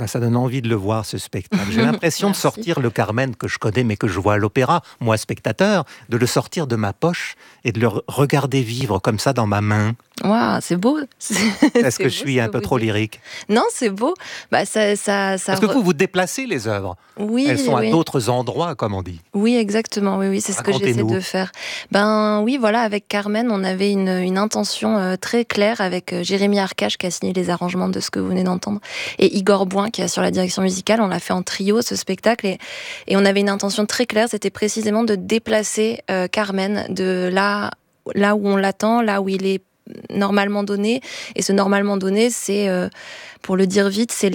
Ben, ça donne envie de le voir, ce spectacle. J'ai l'impression de sortir le Carmen que je connais, mais que je vois à l'opéra, moi spectateur, de le sortir de ma poche et de le regarder vivre comme ça dans ma main. Waouh, c'est beau. Est-ce que je suis un peu trop lyrique? Non, c'est beau. Parce que vous déplacez les œuvres. Oui, elles sont oui. à d'autres endroits, comme on dit. Oui, exactement. Oui, c'est ce que j'essaie de faire. Ben oui, voilà, avec Carmen, on avait une intention très claire avec Jérémy Arcache qui a signé les arrangements de ce que vous venez d'entendre et Igor Boin qui assure la direction musicale. On l'a fait en trio, ce spectacle, et on avait une intention très claire. C'était précisément de déplacer Carmen de là où on l'attend, là où il est normalement donné. Et ce normalement donné, c'est, pour le dire vite, c'est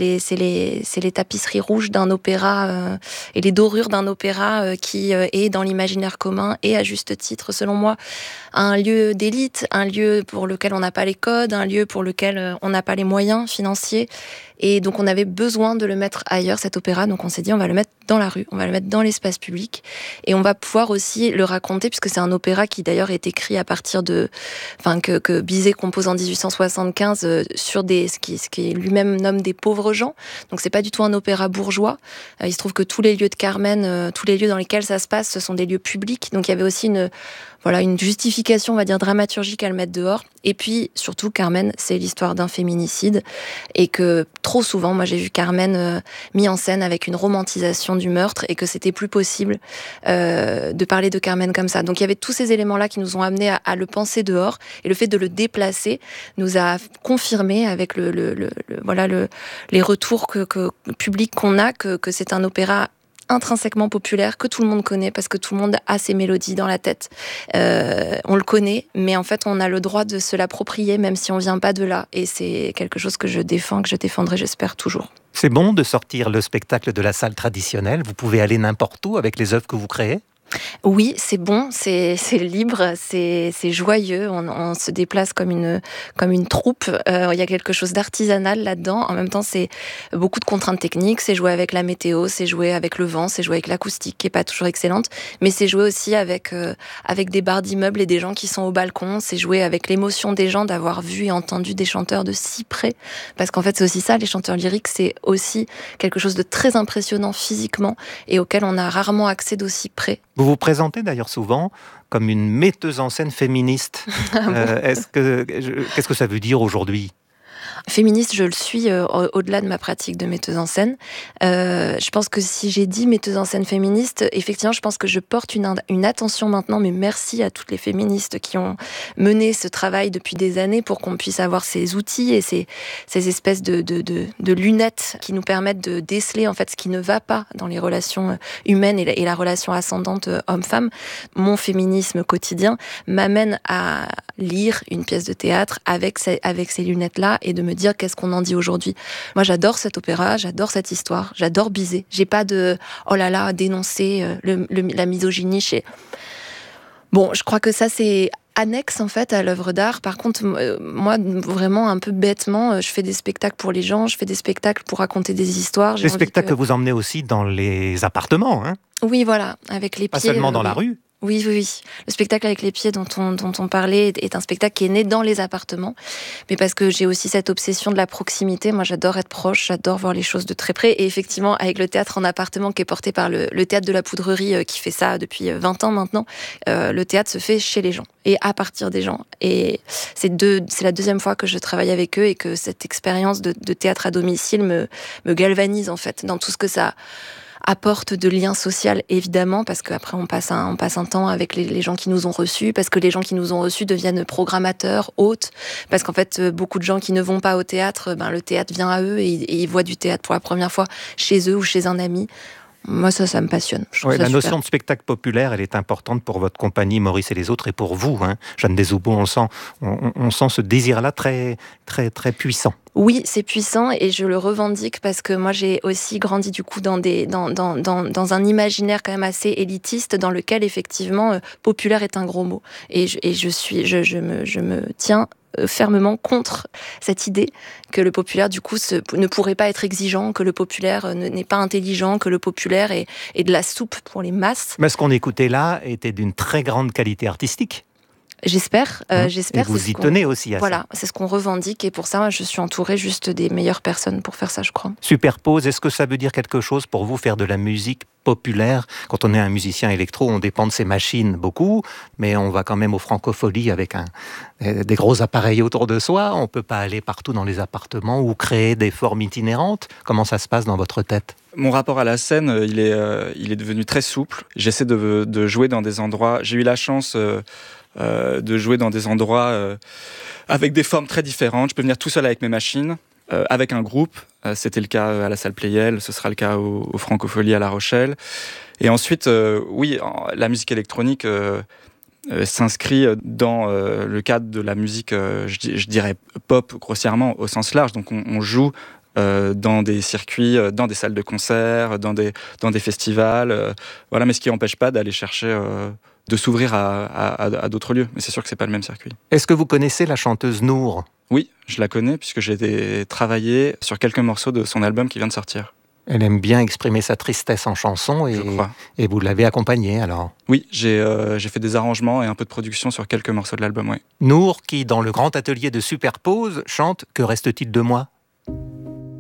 les tapisseries rouges d'un opéra et les dorures d'un opéra qui est dans l'imaginaire commun et à juste titre, selon moi, un lieu d'élite, un lieu pour lequel on n'a pas les codes, un lieu pour lequel on n'a pas les moyens financiers. Et donc on avait besoin de le mettre ailleurs, cet opéra. Donc on s'est dit, on va le mettre dans la rue, on va le mettre dans l'espace public. Et on va pouvoir aussi le raconter, puisque c'est un opéra qui d'ailleurs est écrit à partir de... Enfin, que Bizet compose en 1875 sur ce qui lui-même nomme des pauvres gens. Donc c'est pas du tout un opéra bourgeois. Il se trouve que tous les lieux de Carmen, tous les lieux dans lesquels ça se passe, ce sont des lieux publics. Donc il y avait aussi une justification, on va dire, dramaturgique à le mettre dehors. Et puis, surtout, Carmen, c'est l'histoire d'un féminicide. Et que, trop souvent, moi, j'ai vu Carmen mis en scène avec une romantisation du meurtre et que c'était plus possible de parler de Carmen comme ça. Donc, il y avait tous ces éléments-là qui nous ont amenés à le penser dehors. Et le fait de le déplacer nous a confirmé, avec les retours publics qu'on a, que c'est un opéra intrinsèquement populaire, que tout le monde connaît, parce que tout le monde a ses mélodies dans la tête. On le connaît, mais en fait, on a le droit de se l'approprier, même si on vient pas de là. Et c'est quelque chose que je défends, que je défendrai, j'espère, toujours. C'est bon de sortir le spectacle de la salle traditionnelle. Vous pouvez aller n'importe où avec les œuvres que vous créez? Oui, c'est bon, c'est libre, c'est joyeux. On se déplace comme une troupe. Il y a quelque chose d'artisanal là-dedans. En même temps, c'est beaucoup de contraintes techniques. C'est jouer avec la météo, c'est jouer avec le vent, c'est jouer avec l'acoustique qui est pas toujours excellente. Mais c'est jouer aussi avec des barres d'immeubles et des gens qui sont au balcon. C'est jouer avec l'émotion des gens d'avoir vu et entendu des chanteurs de si près. Parce qu'en fait, c'est aussi ça, les chanteurs lyriques, c'est aussi quelque chose de très impressionnant physiquement et auquel on a rarement accès d'aussi près. Vous vous présentez d'ailleurs souvent comme une metteuse en scène féministe. Qu'est-ce que ça veut dire aujourd'hui ? Féministe, je le suis au-delà de ma pratique de metteuse en scène. Je pense que si j'ai dit metteuse en scène féministe, effectivement, je pense que je porte une attention maintenant, mais merci à toutes les féministes qui ont mené ce travail depuis des années pour qu'on puisse avoir ces outils et ces espèces de lunettes qui nous permettent de déceler en fait ce qui ne va pas dans les relations humaines et la relation ascendante homme-femme. Mon féminisme quotidien m'amène à lire une pièce de théâtre avec ces lunettes-là et de me dire qu'est-ce qu'on en dit aujourd'hui. Moi, j'adore cet opéra, j'adore cette histoire, j'adore Bizet. J'ai pas de oh là là dénoncer la misogynie chez. Bon, je crois que ça c'est annexe en fait à l'œuvre d'art. Par contre, moi vraiment un peu bêtement, je fais des spectacles pour les gens, je fais des spectacles pour raconter des histoires. Des spectacles que vous emmenez aussi dans les appartements, hein ? Oui, voilà, avec les pieds. Pas seulement dans la rue. Oui. Le spectacle avec les pieds dont on parlait est un spectacle qui est né dans les appartements. Mais parce que j'ai aussi cette obsession de la proximité. Moi, j'adore être proche, j'adore voir les choses de très près. Et effectivement, avec le théâtre en appartement qui est porté par le théâtre de la Poudrerie, qui fait ça depuis 20 ans maintenant, le théâtre se fait chez les gens et à partir des gens. Et c'est la deuxième fois que je travaille avec eux et que cette expérience de théâtre à domicile me galvanise en fait dans tout ce que ça apporte de lien social, évidemment, parce qu'après on passe un temps avec les gens qui nous ont reçus, parce que les gens qui nous ont reçus deviennent programmateurs, hôtes, parce qu'en fait beaucoup de gens qui ne vont pas au théâtre, le théâtre vient à eux et ils voient du théâtre pour la première fois chez eux ou chez un ami. Moi, ça me passionne. La notion de spectacle populaire, elle est importante pour votre compagnie Maurice et les autres et pour vous, hein. Jeanne Desaubos, on sent ce désir-là très, très, très puissant. Oui, c'est puissant et je le revendique parce que moi j'ai aussi grandi du coup dans un imaginaire quand même assez élitiste dans lequel effectivement populaire est un gros mot et je me tiens fermement contre cette idée que le populaire du coup ne pourrait pas être exigeant, que le populaire n'est pas intelligent, que le populaire est de la soupe pour les masses. Mais ce qu'on écoutait là était d'une très grande qualité artistique. J'espère. Et vous y tenez aussi à ça. Voilà, c'est ce qu'on revendique. Et pour ça, je suis entourée juste des meilleures personnes pour faire ça, je crois. Superpose, est-ce que ça veut dire quelque chose pour vous, faire de la musique populaire? Quand on est un musicien électro, on dépend de ses machines beaucoup, mais on va quand même aux Francopholies avec des gros appareils autour de soi. On ne peut pas aller partout dans les appartements ou créer des formes itinérantes. Comment ça se passe dans votre tête? Mon rapport à la scène, il est devenu très souple. J'essaie de jouer dans des endroits... J'ai eu la chance de jouer dans des endroits avec des formes très différentes. Je peux venir tout seul avec mes machines, avec un groupe. C'était le cas à la salle Playel, ce sera le cas aux Francopholies à La Rochelle. Et ensuite, oui, la musique électronique s'inscrit dans le cadre de la musique, je dirais pop grossièrement au sens large. Donc on joue dans des circuits, dans des salles de concert, dans des festivals, voilà, mais ce qui n'empêche pas d'aller chercher, de s'ouvrir à d'autres lieux. Mais c'est sûr que c'est pas le même circuit. Est-ce que vous connaissez la chanteuse Nour? Oui, je la connais puisque j'ai travaillé sur quelques morceaux de son album qui vient de sortir. Elle aime bien exprimer sa tristesse en chanson et vous l'avez accompagnée alors? Oui, j'ai fait des arrangements et un peu de production sur quelques morceaux de l'album, oui. Nour, qui dans le grand atelier de Superpose chante « Que reste-t-il de moi »